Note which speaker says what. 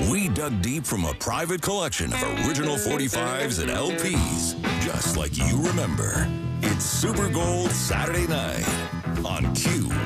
Speaker 1: We dug deep from a private collection of original 45s and LPs, just like you remember. It's Super Gold Saturday night on Q.